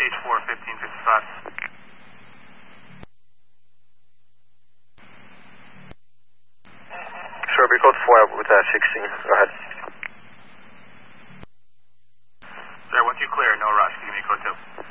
H4, 1555. Sure, code 4 with 16. Go ahead. Sir, once you clear, no rush. Give me code 2.